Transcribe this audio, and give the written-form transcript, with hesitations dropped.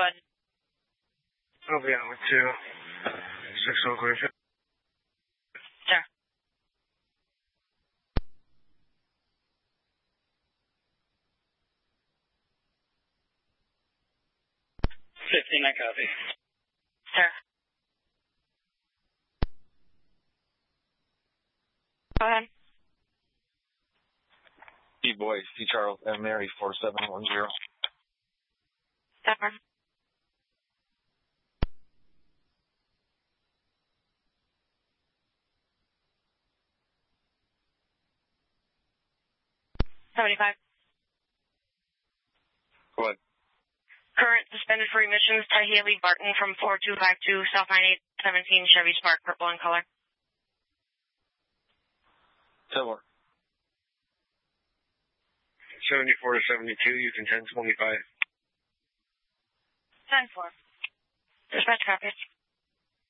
Go ahead. I'll be out with 6 Oakland. Sir. I copy. Sir. Go ahead. D-Boy, C. Charles, M. Mary, 4710. Stepper. $75. Go ahead. Current suspended for emissions, Ty Haley Barton from 4252 South 9817 Chevy Spark, purple in color. Tell her. 74 to 72, you can 1025. 10-4. Dispatch copies.